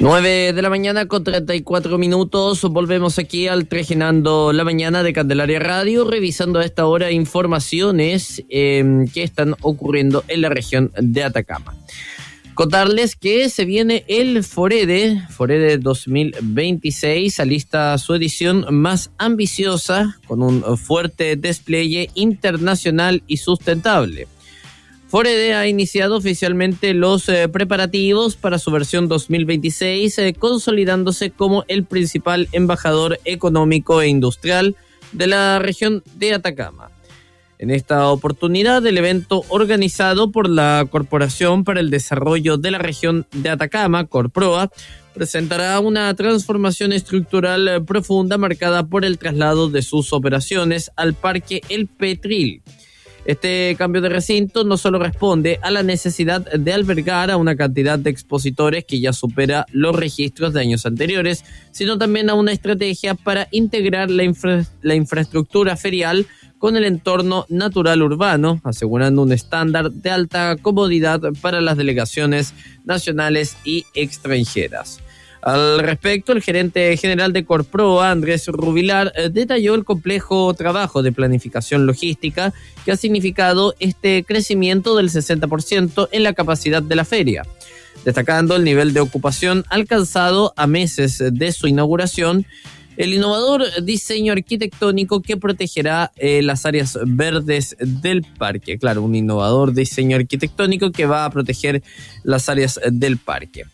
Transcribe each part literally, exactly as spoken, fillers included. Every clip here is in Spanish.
nueve de la mañana con treinta y cuatro minutos. Volvemos aquí al Trejenando la Mañana de Candelaria Radio, revisando a esta hora informaciones eh, que están ocurriendo en la región de Atacama. Contarles que se viene el Forede, Forede dos mil veintiséis, alista su edición más ambiciosa con un fuerte despliegue internacional y sustentable. Forede ha iniciado oficialmente los eh, preparativos para su versión dos mil veintiséis, eh, consolidándose como el principal embajador económico e industrial de la región de Atacama. En esta oportunidad, el evento organizado por la Corporación para el Desarrollo de la Región de Atacama, Corproa, presentará una transformación estructural eh, profunda marcada por el traslado de sus operaciones al Parque El Petril. Este cambio de recinto no solo responde a la necesidad de albergar a una cantidad de expositores que ya supera los registros de años anteriores, sino también a una estrategia para integrar la, infra- la infraestructura ferial con el entorno natural urbano, asegurando un estándar de alta comodidad para las delegaciones nacionales y extranjeras. Al respecto, el gerente general de Corproa, Andrés Rubilar, eh, detalló el complejo trabajo de planificación logística que ha significado este crecimiento del sesenta por ciento en la capacidad de la feria, destacando el nivel de ocupación alcanzado a meses de su inauguración, el innovador diseño arquitectónico que protegerá eh, las áreas verdes del parque. Claro, un innovador diseño arquitectónico que va a proteger las áreas del parque.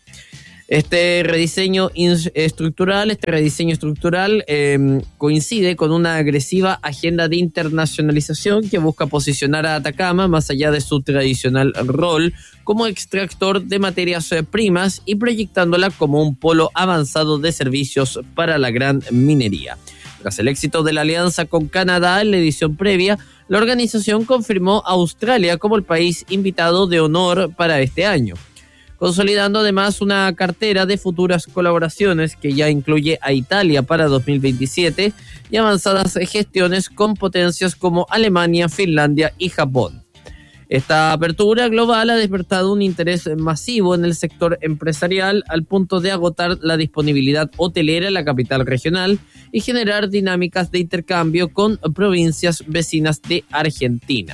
Este rediseño estructural, este rediseño estructural eh, coincide con una agresiva agenda de internacionalización que busca posicionar a Atacama más allá de su tradicional rol como extractor de materias primas y proyectándola como un polo avanzado de servicios para la gran minería. Tras el éxito de la alianza con Canadá en la edición previa, la organización confirmó a Australia como el país invitado de honor para este año, consolidando además una cartera de futuras colaboraciones que ya incluye a Italia para dos mil veintisiete y avanzadas gestiones con potencias como Alemania, Finlandia y Japón. Esta apertura global ha despertado un interés masivo en el sector empresarial al punto de agotar la disponibilidad hotelera en la capital regional y generar dinámicas de intercambio con provincias vecinas de Argentina.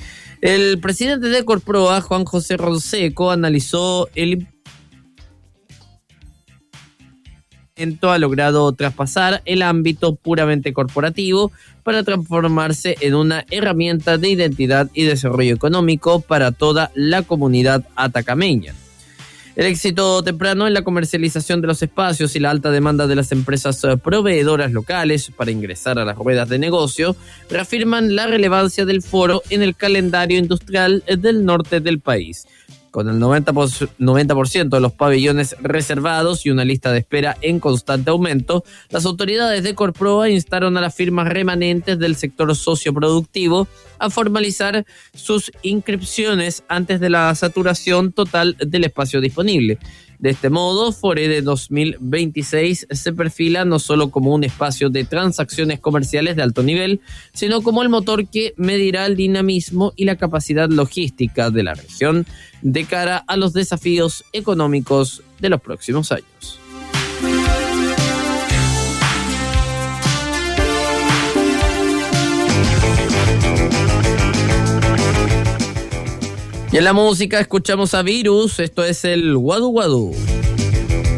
El presidente de Corproa, Juan José Ronseco, analizó el evento ha logrado traspasar el ámbito puramente corporativo para transformarse en una herramienta de identidad y desarrollo económico para toda la comunidad atacameña. El éxito temprano en la comercialización de los espacios y la alta demanda de las empresas proveedoras locales para ingresar a las ruedas de negocio reafirman la relevancia del foro en el calendario industrial del norte del país. Con el noventa por ciento de los pabellones reservados y una lista de espera en constante aumento, las autoridades de Corproa instaron a las firmas remanentes del sector socioproductivo a formalizar sus inscripciones antes de la saturación total del espacio disponible. De este modo, Forede dos mil veintiséis se perfila no solo como un espacio de transacciones comerciales de alto nivel, sino como el motor que medirá el dinamismo y la capacidad logística de la región de cara a los desafíos económicos de los próximos años. Y en la música escuchamos a Virus, esto es el Guadu Guadu.